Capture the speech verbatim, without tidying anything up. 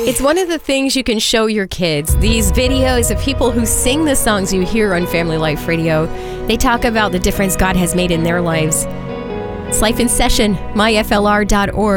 It's one of the things you can show your kids. These videos of people who sing the songs you hear on Family Life Radio, they talk about the difference God has made in their lives. It's Life in Session, my F L R dot org.